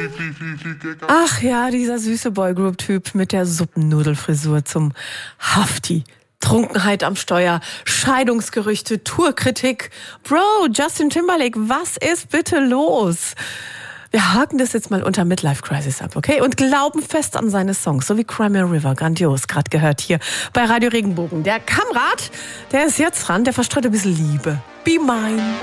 Ach ja, dieser süße Boygroup-Typ mit der Suppennudelfrisur zum Hafti. Trunkenheit am Steuer, Scheidungsgerüchte, Tourkritik. Bro, Justin Timberlake, was ist bitte los? Wir haken das jetzt mal unter Midlife Crisis ab, okay? Und glauben fest an seine Songs, so wie Cry Me a River, grandios, gerade gehört hier bei Radio Regenbogen. Der Kamerad, der ist jetzt dran, der verstreut ein bisschen Liebe. Be mine.